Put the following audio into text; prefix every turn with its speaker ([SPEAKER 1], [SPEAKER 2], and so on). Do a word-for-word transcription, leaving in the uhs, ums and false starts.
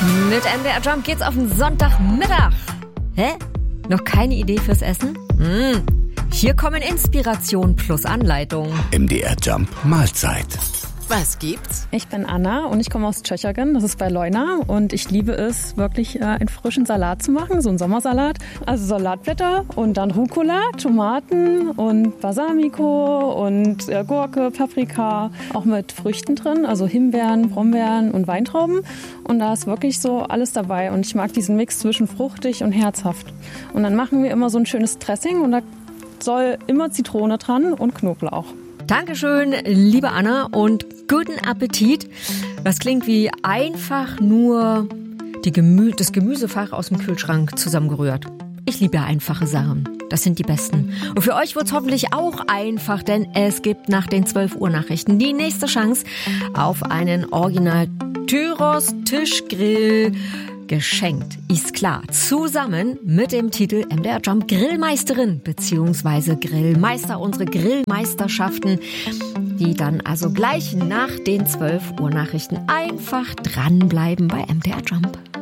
[SPEAKER 1] Mit M D R Jump geht's auf den Sonntagmittag. Hä? Noch keine Idee fürs Essen? Hm. Hier kommen Inspiration plus Anleitung.
[SPEAKER 2] M D R Jump Mahlzeit.
[SPEAKER 3] Was gibt's?
[SPEAKER 4] Ich bin Anna und ich komme aus Tschechien, das ist bei Leuna, und ich liebe es, wirklich äh, einen frischen Salat zu machen, so einen Sommersalat. Also Salatblätter und dann Rucola, Tomaten und Balsamico und äh, Gurke, Paprika, auch mit Früchten drin, also Himbeeren, Brombeeren und Weintrauben. Und da ist wirklich so alles dabei und ich mag diesen Mix zwischen fruchtig und herzhaft. Und dann machen wir immer so ein schönes Dressing und da soll immer Zitrone dran und Knoblauch.
[SPEAKER 1] Dankeschön, liebe Anna, und guten Appetit. Das klingt wie einfach nur die Gemü- das Gemüsefach aus dem Kühlschrank zusammengerührt. Ich liebe ja einfache Sachen. Das sind die besten. Und für euch wird's hoffentlich auch einfach, denn es gibt nach den zwölf Uhr Nachrichten die nächste Chance auf einen Original Tyros Tischgrill. Geschenkt, ist klar. Zusammen mit dem Titel M D R Jump Grillmeisterin bzw. Grillmeister, unsere Grillmeisterschaften, die dann also gleich nach den zwölf Uhr Nachrichten einfach dranbleiben bei M D R Jump.